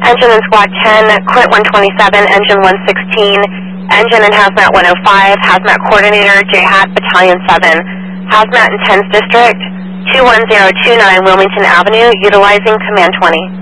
Engine in Squad 10, Quint 127, Engine 116, Engine in Hazmat 105, Hazmat Coordinator, JHAT Battalion 7, Hazmat in 10th District, 21029 Wilmington Avenue, utilizing Command 20.